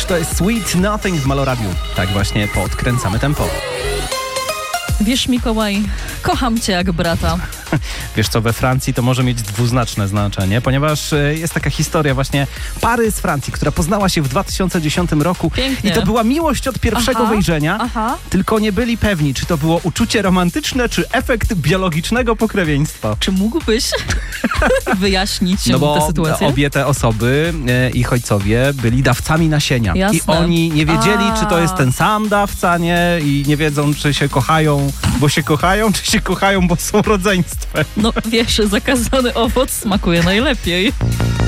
to jest Sweet Nothing w Maloradiu. Tak właśnie podkręcamy tempo. Wiesz, Mikołaj, kocham cię jak brata. Wiesz co, we Francji to może mieć dwuznaczne znaczenie, ponieważ jest taka historia właśnie pary z Francji, która poznała się w 2010 roku. Pięknie. I to była miłość od pierwszego wejrzenia, tylko nie byli pewni, czy to było uczucie romantyczne, czy efekt biologicznego pokrewieństwa. Czy mógłbyś wyjaśnić tę sytuację? Obie te osoby, ich ojcowie, byli dawcami nasienia. Jasne. I oni nie wiedzieli, czy to jest ten sam dawca, nie? I nie wiedzą, czy się kochają, bo się kochają, czy się kochają, bo są rodzeństwem. No wiesz, zakazany owoc smakuje najlepiej.